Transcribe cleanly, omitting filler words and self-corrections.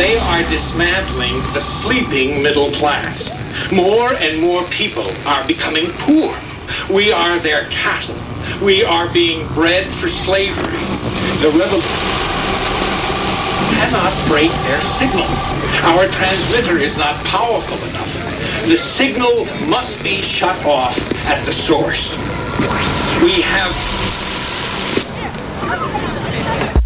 They are dismantling the sleeping middle class. More and more people are becoming poor. We are their cattle. We are being bred for slavery. The revolution cannot break their signal. Our transmitter is not powerful enough. The signal must be shut off at the source. We have